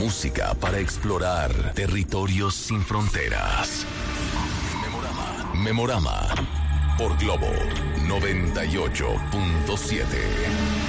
música para explorar territorios sin fronteras. Memorama por Globo 98.7.